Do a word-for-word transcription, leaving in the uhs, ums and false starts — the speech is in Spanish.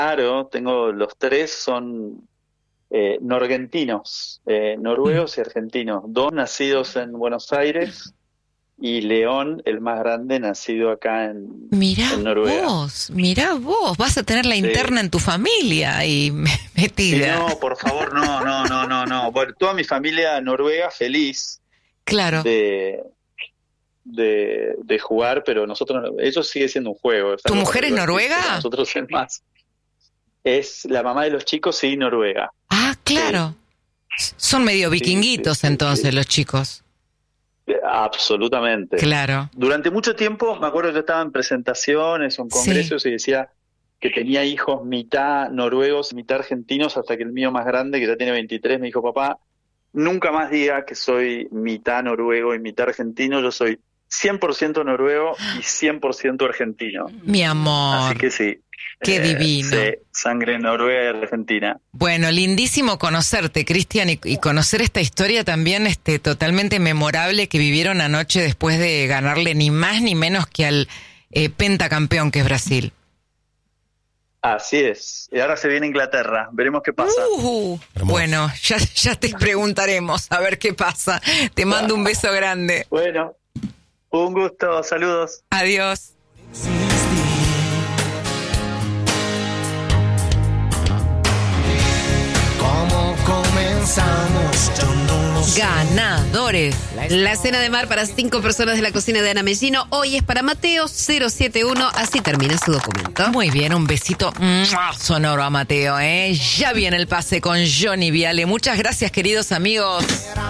Claro, tengo los tres son eh, norgentinos, eh, noruegos y argentinos, dos nacidos en Buenos Aires y León, el más grande, nacido acá en, Mirá en Noruega. vos, mirá vos, vas a tener la Sí. interna en tu familia y Sí, metida. no, por favor, no, no, no, no, no. Bueno, toda mi familia noruega feliz Claro. de, de, de jugar, pero nosotros, no- eso sigue siendo un juego. Es ¿Tu algo mujer para es divertirse. Para noruega? nosotros es más. Es la mamá de los chicos, sí, noruega. Ah, claro. Son medio Sí, vikinguitos sí, sí, entonces sí. los chicos. Eh, Absolutamente. Claro. Durante mucho tiempo, me acuerdo que estaba en presentaciones o en Sí. congresos y decía que tenía hijos mitad noruegos y mitad argentinos, hasta que el mío más grande, que ya tiene veintitrés, me dijo, papá, nunca más diga que soy mitad noruego y mitad argentino, yo soy cien por ciento noruego y cien por ciento argentino. Mi amor. Así que sí. Qué divino. Sí, sangre noruega y argentina. Bueno, lindísimo conocerte, Cristian, y, y conocer esta historia también este, totalmente memorable que vivieron anoche después de ganarle ni más ni menos que al eh, pentacampeón que es Brasil. Así es. Y ahora se viene Inglaterra. Veremos qué pasa. Uh, bueno, ya, ya te preguntaremos a ver qué pasa. Te mando un beso grande. Bueno, un gusto. Saludos. Adiós. ¿Cómo comenzamos? Yo no lo sé. Ganadores. La cena de mar para cinco personas de la cocina de Ana Mellino. Hoy es para Mateo cero siete uno. Así termina su documento. Muy bien, un besito ¡mua! Sonoro a Mateo, ¿eh? Ya viene el pase con Johnny Viale. Muchas gracias, queridos amigos.